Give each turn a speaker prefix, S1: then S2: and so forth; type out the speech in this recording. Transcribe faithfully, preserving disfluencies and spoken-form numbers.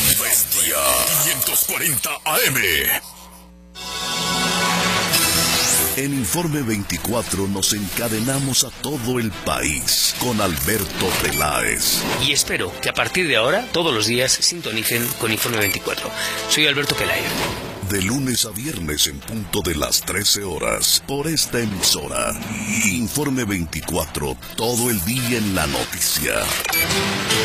S1: Bestia quinientos cuarenta A M. En Informe veinticuatro nos encadenamos a todo el país con Alberto Peláez.
S2: Y espero que a partir de ahora, todos los días, sintonicen con Informe veinticuatro. Soy Alberto Peláez.
S1: De lunes a viernes en punto de las trece horas, por esta emisora. Informe veinticuatro, todo el día en la noticia.